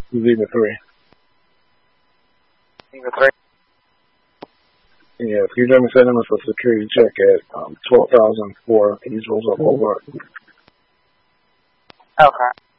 Zebra 3. Zebra 3. Yeah, if you let me send him a security check at 12,004, he's rolls up over. Okay.